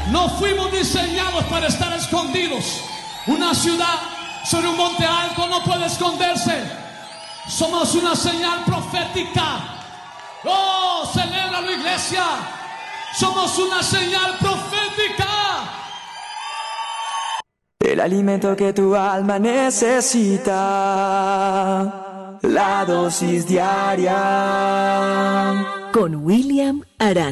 No fuimos diseñados para estar escondidos. Una ciudad sobre un monte alto no puede esconderse. Somos una señal profética. ¡Oh, celébralo, iglesia! Somos una señal profética. El alimento que tu alma necesita. La dosis diaria. Con William Arana.